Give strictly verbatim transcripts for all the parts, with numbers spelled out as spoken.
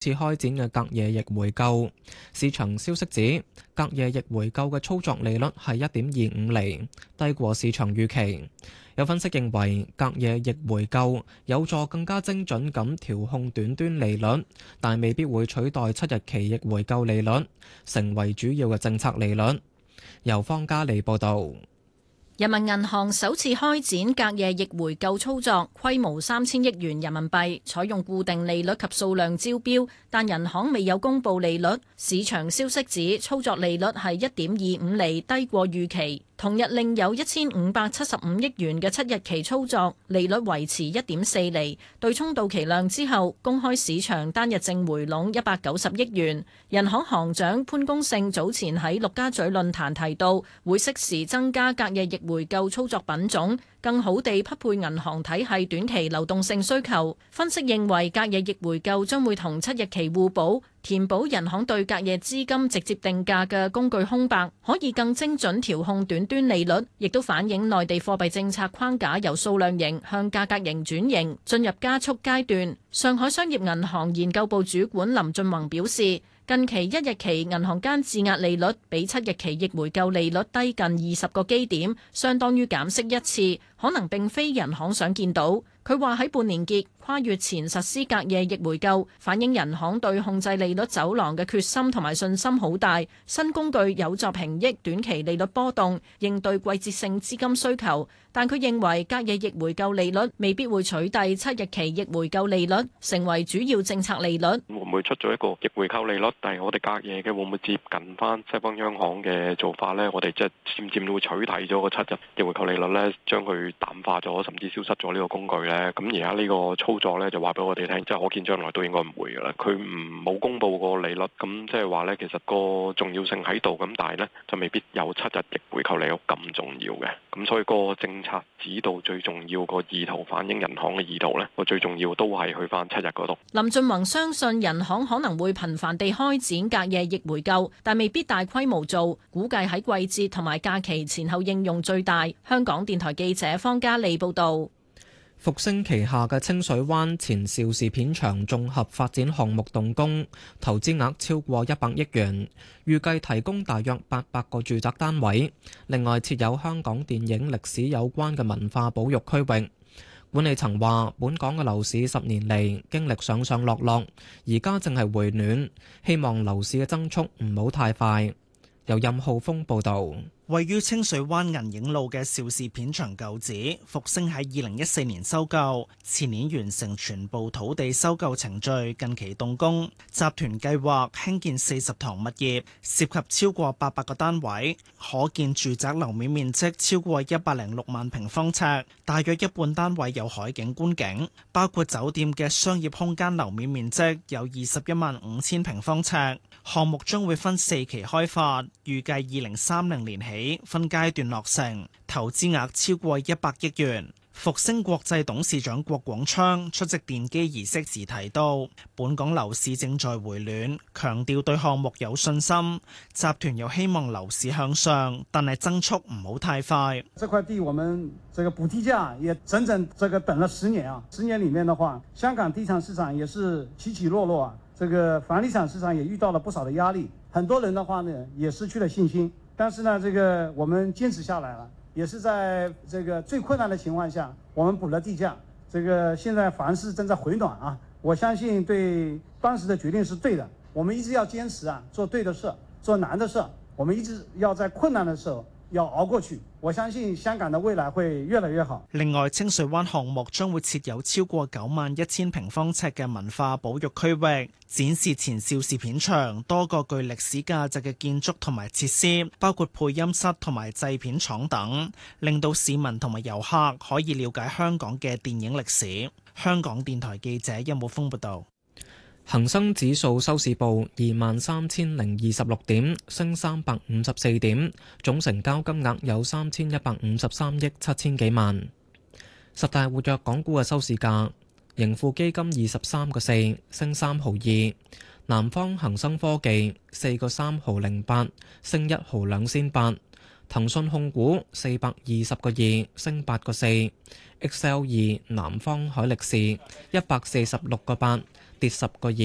次開展嘅隔夜逆回購。市場消息指，隔夜逆回購嘅操作利率係一點二五厘，低過市場預期。有分析認為，隔夜逆回購有助更加精準咁調控短端利率，但未必會取代七日期逆回購利率，成為主要嘅政策利率。由方嘉利報導。 人民銀行首次開展隔夜逆回購操作，規模三千億元人民幣，採用固定利率及數量招標，但銀行未有公布利率。市場消息指，操作利率係一點二五厘，低過預期。同日另有一千五百七十五億元嘅七日期操作，利率維持一點四厘。對沖到期量之後，公開市場單日淨回籠一百九十億元。人行行長潘功勝早前喺陸家嘴論壇提到，會適時增加隔夜逆回購操作品種，更好地匹配銀行體系短期流動性需求。分析認為，隔夜逆回購將會同七日期互補，填補銀行對隔夜資金直接定價嘅工具空白，可以更精準調控短端利率，亦都反映內地貨幣政策框架由數量型向價格型轉型，進入加速階段。上海商業銀行研究部主管林俊宏表示，近期一日期銀行間質押利率比七日期逆回購利率低近二十個基點，相當於減息一次，可能並非人行想見到。佢話喺半年結跨越前實施隔夜逆回購，反映人行對控制利率走廊嘅決心同埋信心好大。新工具有助平抑短期利率波動，應對季節性資金需求。但佢認為隔夜逆回購利率未必會取代七日期逆回購利率，成為主要政策利率。 會唔會出咗一個逆回購利率？但係我哋隔夜嘅會唔會接近翻西方央行嘅做法呢？我哋即係漸漸會取締咗個七日逆回購利率呢，將佢淡化咗，甚至消失咗呢個工具呢。咁而家呢個操作呢，就話俾我哋聽，即係可見將來都應該唔會噶啦。佢唔冇公布個利率，咁即係話呢，其實個重要性喺度，咁但係呢，就未必有七日逆回購利率咁重要嘅。咁所以個政策指導最重要個意圖，反映人行嘅意圖呢，個最重要都係去翻七日嗰度。 林俊宏相信人行可能會頻繁地開展隔夜逆回購，但未必大規模做，估計喺季節同埋假期前後應用最大。香港電台記者方嘉利報導。 復星旗下嘅清水灣前邵氏片場綜合發展項目動工，投資額超過一百億元，預計提供大約八百個住宅單位。另外設有香港電影歷史有關嘅文化保育區域。管理層話，本港嘅樓市十年嚟經歷上上落落，而家正係回暖，希望樓市嘅增速唔好太快。由任浩峰報導。 位於清水灣銀影路嘅邵氏片場舊址，復星喺二零一四年收購，前年完成全部土地收購程序，近期動工。集團計劃興建四十幢物業，涉及超過八百個單位，可建住宅樓面面積超過一百零六萬平方尺，大約一半單位有海景觀景，包括酒店嘅商業空間樓面面積有二十一萬五千平方尺。項目將會分四期開發，預計二零三零年起分階段落成，投資額超過一百億元。復星國際董事長郭廣昌出席奠基儀式時提到，本港樓市正在回暖，強調對項目有信心。集團又希望樓市向上，但係增速唔好太快。 這塊地我們這個補地價也整整這個等了十年啊，十年裏面的話，香港地產市場也是起起落落啊。這個房地產市場也遇到了不少的壓力，很多人的話呢也失去了信心。但是呢，這個我們堅持下來了，也是在這個最困難的情況下，我們補了地價。這個現在房市正在回暖啊，我相信對當時的決定是對的。我們一直要堅持啊，做對的事，做難的事。我們一直要在困難的時候要熬過去，我相信香港的未來會越來越好。 另外，清水灣項目將會設有超過九萬一千平方尺嘅文化保育區域，展示前邵氏片場多個具歷史價值嘅建築同埋設施，包括配音室同埋製片廠等，令到市民同埋遊客可以了解香港嘅電影歷史。香港電台記者任武峯報道。 恒生指數收市報二萬三千零二十六點，升三百五十四點，總成交金額有三千一百五十三億七千幾萬。十大活躍港股嘅收市價，盈富基金二十三個四，升三毫二；南方恒生科技四個三毫零八，升一毫兩仙八；騰訊控股四百二十個二，升八個四；X L 二南方海力士一百四十六個八，跌十個二，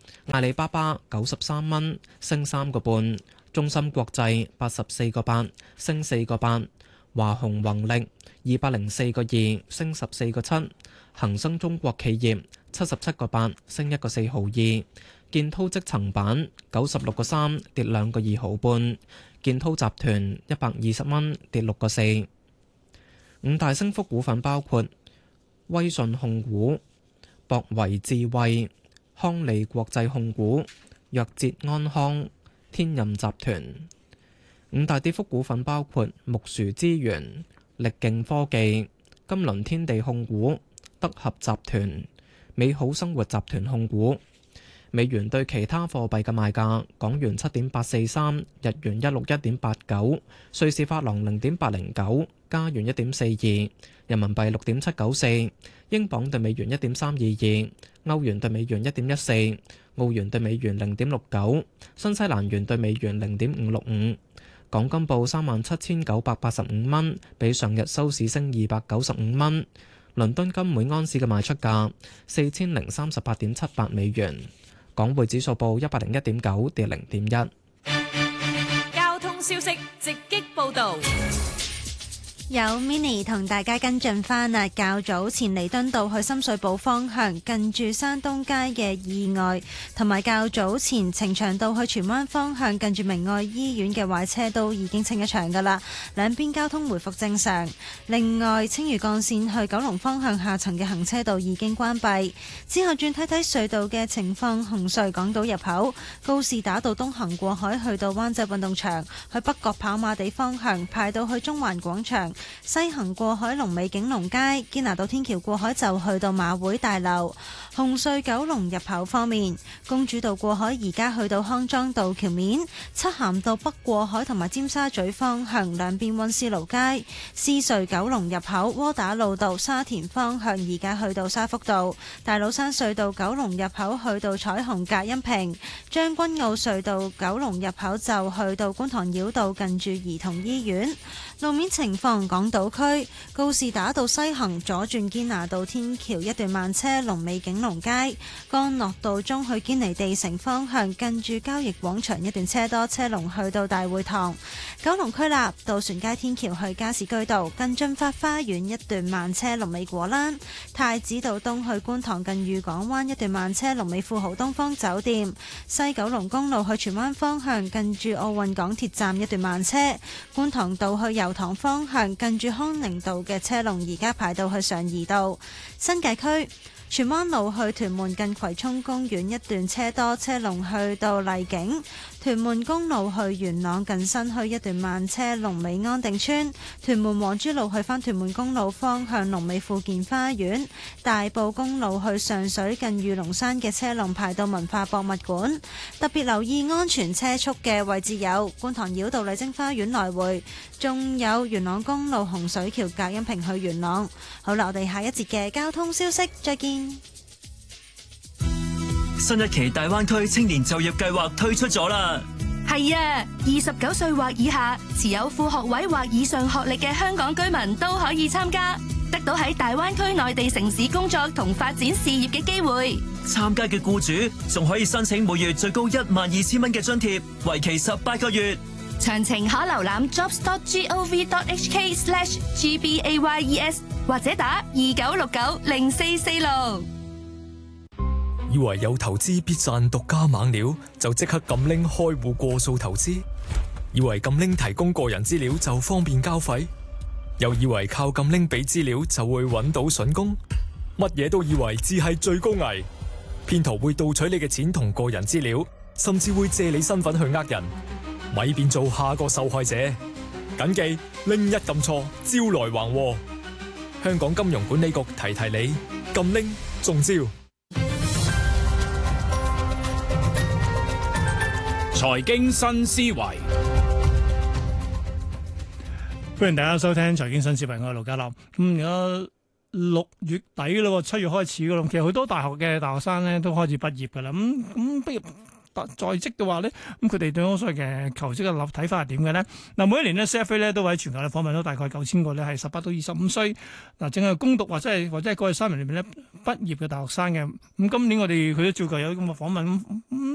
阿里巴巴九十三蚊，升三個半；中芯國際八十四個八，升四個八；華虹宏力二百零四個二，升十四個七；恒生中國企業七十七個八，升一個四毫二；建滔積層板九十六個三，跌兩個二毫半；建滔集團一百二十蚊，跌六個四。五大升幅股份包括威信控股、博維智慧、康利國際控股、藥捷安康、天任集團。五大跌幅股份包括木薯資源、力勁科技、金輪天地控股、德合集團、美好生活集團控股。美元對其他貨幣嘅賣價：港元七點八四三，日元一六一點八九，瑞士法郎零點八零九，加元一點四二，人民幣六點七九四，英鎊對美元一點三二二，歐元對美元一點一四，澳元對美元零點六九，新西蘭元對美元零點五六五。港金報三萬七千九百八十五蚊，比上日收市升二百九十五蚊。倫敦金每安士嘅賣出價四千零三十八點七八美元。港匯指數報一百零一點九，跌零點一。 交通消息直擊報導。 有 Mini 同大家跟進返啊，較早前彌敦道去深水埗方向近住山東街嘅意外，同埋較早前呈祥道去荃灣方向近住明愛醫院嘅壞車都已經清一場㗎喇，兩邊交通回復正常。另外，青嶼幹線去九龍方向下層嘅行車道已經關閉。之後轉睇睇隧道嘅情況，紅隧港島入口告士打道東行過海去到灣仔運動場，去北角跑馬地方向排到去中環廣場。西行過海龍尾景隆街，堅拿道天橋過海就去到馬會大樓。紅隧九龍入口方面，公主道過海而家去到康莊道橋面，漆咸道北過海同埋尖沙咀方向兩邊溫思勞街。獅隧九龍入口窩打老道沙田方向而家去到沙福道。大老山隧道九龍入口去到彩虹隔音屏。將軍澳隧道九龍入口就去到觀塘繞道近住兒童醫院。路面情況，港島區告士打道西行左轉堅拿道天橋一段慢車，龍尾景隆街；干諾道中去堅尼地城方向近住交易廣場一段車多，車龍去到大會堂。九龍區立渡船街天橋去加士居道近駿發花園一段慢車，龍尾果欄；太子道東去觀塘近裕港灣一段慢車，龍尾富豪東方酒店；西九龍公路去荃灣方向近住奧運港鐵站一段慢車；觀塘道去油塘方向近住康寧道嘅車龍而家排到去上怡道。新界區荃灣路去屯門近葵涌公園一段車多，車龍去到麗景；屯門公路去元朗近新墟一段慢車，龍尾安定村；屯門黃珠路去返屯門公路方向龍尾富健花園；大埔公路去上水近御龍山嘅車龍排到文化博物館。特別留意安全車速嘅位置有觀塘繞道麗晶花園來回，仲有元朗公路洪水橋隔音屏去元朗。好啦，我哋下一節嘅交通消息再見。 新一期大灣區青年就業計劃推出咗啦！ 係啊，二十九歲或以下，持有副學位或以上學歷嘅香港居民都可以參加，得到喺大灣區內地城市工作同發展事業嘅機會。 參加嘅僱主仲可以申請每月最高一萬二千蚊嘅津貼，為期十八個月。 詳情可瀏覽 jobs dot gov dot hk slash gbayes 或者打二九六九零四四六。 以為有投資必賺獨家猛料，就即刻撳拎開戶過數投資；以為撳拎提供個人資料就方便交費，又以為靠撳拎俾資料就會揾到筍工，乜嘢都以為只係最高危。騙徒會盜取你嘅錢同個人資料，甚至會借你身份去呃人，咪變做下個受害者。謹記拎一撳錯，招來橫禍。香港金融管理局提提你，撳拎中招。 財經新思維， 歡迎大家收聽財經新思維，我係盧家樂。咁而家六月底咯，七月開始噶啦。其實好多大學嘅大學生咧都開始畢業噶啦。咁咁畢業在職嘅話咧，咁佢哋對嗰所謂嘅求職嘅立睇法係點嘅咧？嗱，每一年咧 C F A 咧都會喺全球咧訪問到大概九千個咧係十八到二十五歲嗱，淨係攻讀或者係或者係過去三年裏面咧畢業嘅大學生嘅。咁今年我哋佢都照舊有咁嘅訪問。